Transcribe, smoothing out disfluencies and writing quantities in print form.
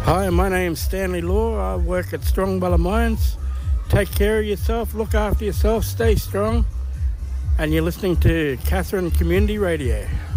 Hi, my name's Stanley Law. I work at Strong Mines. Take care of yourself, look after yourself, stay strong. And you're listening to Katherine Community Radio.